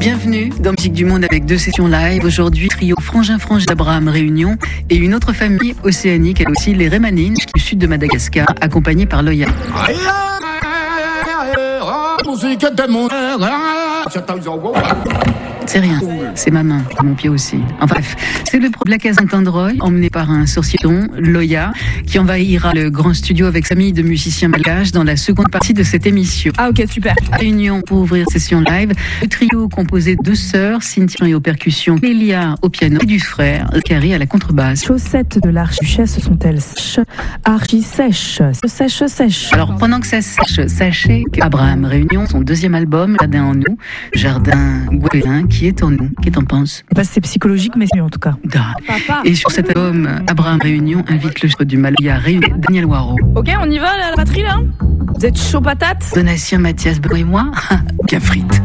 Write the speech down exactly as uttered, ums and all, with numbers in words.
Bienvenue dans Musique du Monde avec deux sessions live. Aujourd'hui, trio Frangin Frange d'Abraham Réunion et une autre famille océanique, elle aussi, les Rémanines, du sud de Madagascar, accompagnée par Loya. C'est rien, c'est ma main, mon pied aussi. Enfin bref, c'est le Black as Saint-Androy, emmené par un sorcier-don, Loya, qui envahira le grand studio avec sa famille de musiciens malgaches dans la seconde partie de cette émission. Ah ok, super. À Réunion pour ouvrir session live, le trio composé de deux sœurs, Cynthia aux percussions, Clélia au piano et du frère, Carrie à la contrebasse. Chaussettes de l'archiduchesse sont-elles sèches, archi sèches, sèches, sèches. Alors pendant que ça sèche, sachez qu'Abraham Réunion, son deuxième album, Jardin en nous, Jardin Guélin, qui est en nous. Qu'est-ce que t'en penses? Bah, c'est psychologique, mais c'est mieux en tout cas. Da. Et sur cet album, Abraham Réunion invite le jeu du Maloya Réunion, Daniel Waro. Ok, on y va, la batterie là? Vous êtes chaud patate? Donatien, Mathias, Benoît et moi, Cafrite.